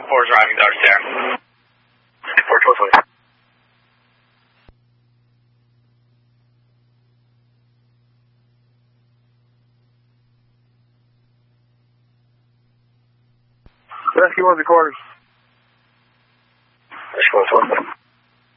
4 is arriving, Dodge Sierra. 412. Rescue 1's quarters.